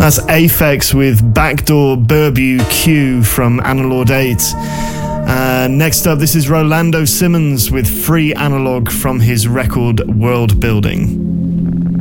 That's Aphex with Backdoor Burbu Q from Analord 8. Next up, this is Rolando Simmons with Free Analog from his record World Building.